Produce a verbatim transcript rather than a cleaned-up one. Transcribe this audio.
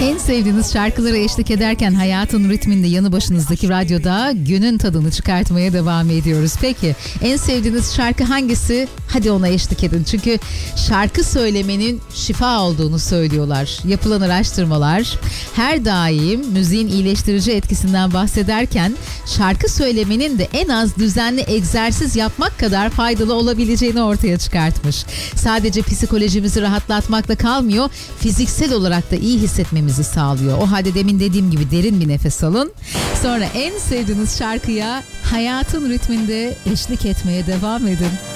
En sevdiğiniz şarkılara eşlik ederken hayatın ritminde yanı başınızdaki radyoda günün tadını çıkartmaya devam ediyoruz. Peki en sevdiğiniz şarkı hangisi? Hadi ona eşlik edin. Çünkü şarkı söylemenin şifa olduğunu söylüyorlar. Yapılan araştırmalar her daim müziğin iyileştirici etkisinden bahsederken şarkı söylemenin de en az düzenli egzersiz yapmak kadar faydalı olabileceğini ortaya çıkartmış. Sadece psikolojimizi rahatlatmakla kalmıyor, fiziksel olarak da iyi hissetmemizi sağlıyor. O halde demin dediğim gibi derin bir nefes alın. Sonra en sevdiğiniz şarkıya hayatın ritminde eşlik etmeye devam edin.